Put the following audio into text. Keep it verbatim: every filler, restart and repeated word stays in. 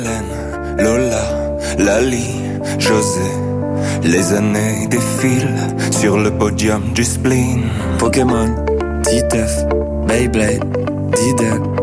Lola, Lali, José, les années défilent sur le podium du spleen. Pokémon, Titeuf, Beyblade, Diddle,